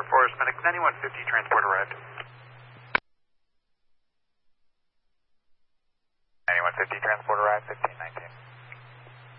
Tower, Forest Medic 9150, transport arrived. 9150, transport arrived, 1519.